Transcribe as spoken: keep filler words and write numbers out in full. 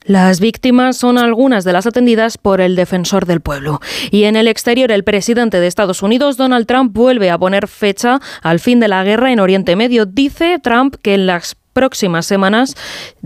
Las víctimas son algunas de las atendidas por el defensor del pueblo. Y en el exterior, el presidente de Estados Unidos, Donald Trump, vuelve a poner fecha al fin de la guerra en Oriente Medio. Dice Trump que en las próximas semanas